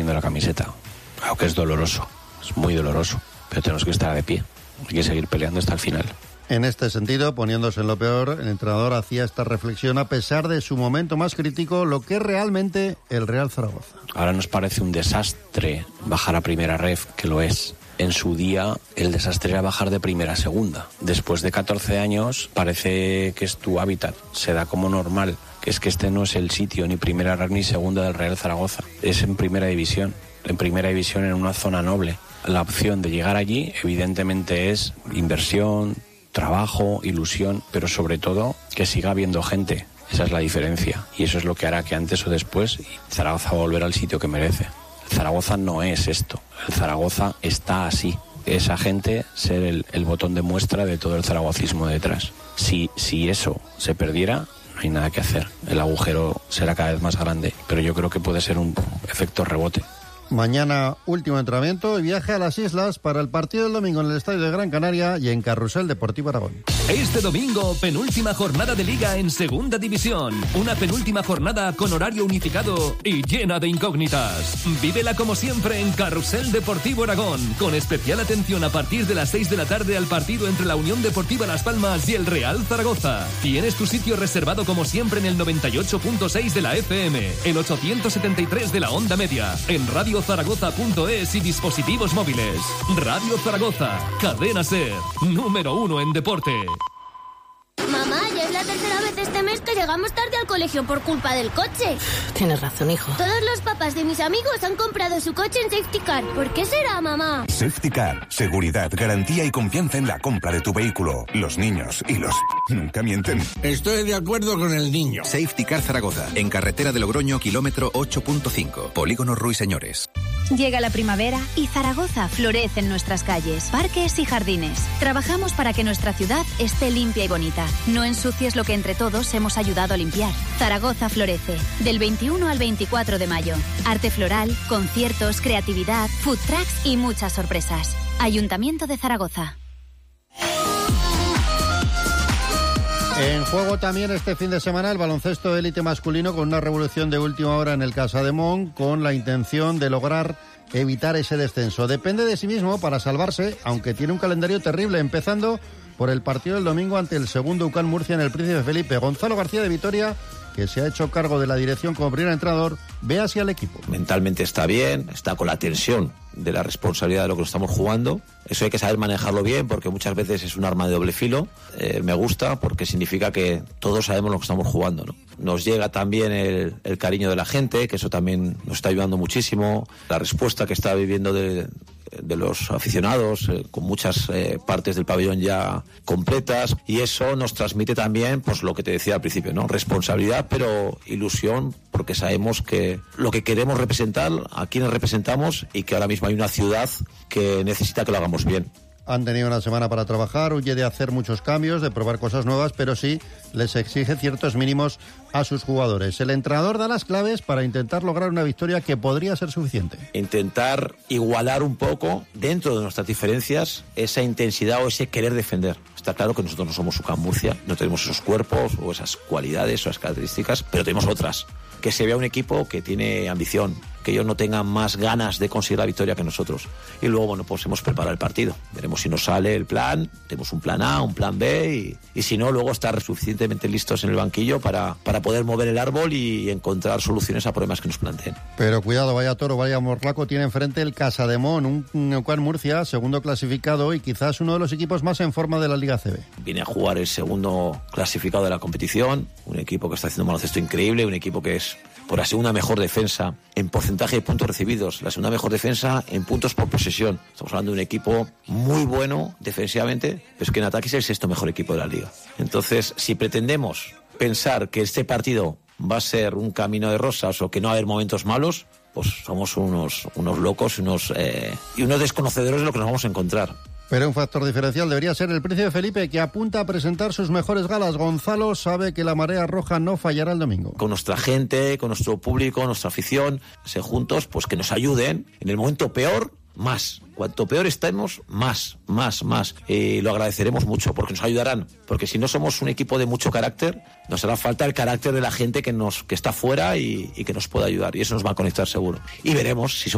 defendiendo la camiseta. Aunque es doloroso, es muy doloroso, pero tenemos que estar de pie. Hay que seguir peleando hasta el final. En este sentido, poniéndose en lo peor, el entrenador hacía esta reflexión a pesar de su momento más crítico, lo que es realmente el Real Zaragoza. Ahora nos parece un desastre bajar a primera ref, que lo es. En su día, el desastre era bajar de primera a segunda. Después de 14 años, parece que es tu hábitat. Se da como normal, que es que este no es el sitio, ni primera ref ni segunda del Real Zaragoza. Es en primera división. En primera división, en una zona noble. La opción de llegar allí, evidentemente, es inversión, trabajo, ilusión, pero sobre todo que siga habiendo gente. Esa es la diferencia. Y eso es lo que hará que antes o después Zaragoza volverá al sitio que merece. El Zaragoza no es esto. El Zaragoza está así. Esa gente ser el botón de muestra de todo el zaragocismo detrás. Si eso se perdiera, no hay nada que hacer. El agujero será cada vez más grande, pero yo creo que puede ser un efecto rebote. Mañana último entrenamiento y viaje a las islas para el partido del domingo en el Estadio de Gran Canaria y en Carrusel Deportivo Aragón. Este domingo, penúltima jornada de Liga en Segunda División. Una penúltima jornada con horario unificado y llena de incógnitas. Vívela como siempre en Carrusel Deportivo Aragón, con especial atención a partir de las 6 de la tarde al partido entre la Unión Deportiva Las Palmas y el Real Zaragoza. Tienes tu sitio reservado como siempre en el 98.6 de la FM, el 873 de la onda media, en radiozaragoza.es y dispositivos móviles. Radio Zaragoza, cadena SER, número 1 en deporte. Mamá, ya es la tercera vez este mes que llegamos tarde al colegio por culpa del coche. Tienes razón, hijo. Todos los papás de mis amigos han comprado su coche en Safety Car. ¿Por qué será, mamá? Safety Car, seguridad, garantía y confianza en la compra de tu vehículo. Los niños y los... nunca mienten. Estoy de acuerdo con el niño. Safety Car Zaragoza, en carretera de Logroño, kilómetro 8.5, Polígono Ruiseñores. Llega la primavera y Zaragoza florece en nuestras calles, parques y jardines. Trabajamos para que nuestra ciudad esté limpia y bonita. No ensucies lo que entre todos hemos ayudado a limpiar. Zaragoza florece, del 21 al 24 de mayo. Arte floral, conciertos, creatividad, food trucks y muchas sorpresas. Ayuntamiento de Zaragoza. En juego también este fin de semana el baloncesto élite masculino con una revolución de última hora en el Casademont con la intención de lograr evitar ese descenso. Depende de sí mismo para salvarse, aunque tiene un calendario terrible, empezando por el partido del domingo ante el segundo UCAM Murcia en el Príncipe Felipe. Gonzalo García de Vitoria, que se ha hecho cargo de la dirección como primer entrenador, ve hacia el equipo. Mentalmente está bien, está con la tensión de la responsabilidad de lo que nos estamos jugando. Eso hay que saber manejarlo bien porque muchas veces es un arma de doble filo. Me gusta porque significa que todos sabemos lo que estamos jugando, ¿no? Nos llega también el cariño de la gente, que eso también nos está ayudando muchísimo. La respuesta que está viviendo de los aficionados, con muchas partes del pabellón ya completas, y eso nos transmite también, pues lo que te decía al principio, ¿no? Responsabilidad, pero ilusión, porque sabemos que lo que queremos representar, a quienes representamos, y que ahora mismo hay una ciudad que necesita que lo hagamos bien. Han tenido una semana para trabajar, huye de hacer muchos cambios, de probar cosas nuevas, pero sí les exige ciertos mínimos a sus jugadores. El entrenador da las claves para intentar lograr una victoria que podría ser suficiente. Intentar igualar un poco, dentro de nuestras diferencias, esa intensidad o ese querer defender. Está claro que nosotros no somos UCAM Murcia, no tenemos esos cuerpos o esas cualidades o esas características, pero tenemos otras. Que se vea un equipo que tiene ambición, que ellos no tengan más ganas de conseguir la victoria que nosotros. Y luego, bueno, pues hemos preparado el partido. Veremos si nos sale el plan, tenemos un plan A, un plan B, y si no, luego estar suficientemente listos en el banquillo para poder mover el árbol y encontrar soluciones a problemas que nos planteen. Pero cuidado, vaya toro, vaya morlaco, tiene enfrente el Casademont, un UCAM Murcia, segundo clasificado y quizás uno de los equipos más en forma de la Liga CB. Viene a jugar el segundo clasificado de la competición, un equipo que está haciendo un baloncesto increíble, un equipo que es por la segunda mejor defensa en porcentaje de puntos recibidos, la segunda mejor defensa en puntos por posesión. Estamos hablando de un equipo muy bueno defensivamente, pero es que en ataque es el sexto mejor equipo de la liga. Entonces, si pretendemos pensar que este partido va a ser un camino de rosas o que no va a haber momentos malos, pues somos unos locos y unos desconocedores de lo que nos vamos a encontrar. Pero un factor diferencial debería ser el Príncipe Felipe, que apunta a presentar sus mejores galas. Gonzalo sabe que la marea roja no fallará el domingo. Con nuestra gente, con nuestro público, nuestra afición, juntos, pues que nos ayuden en el momento peor, más. Cuanto peor estemos, más. Y lo agradeceremos mucho porque nos ayudarán. Porque si no somos un equipo de mucho carácter, nos hará falta el carácter de la gente que está fuera y que nos pueda ayudar. Y eso nos va a conectar seguro. Y veremos si somos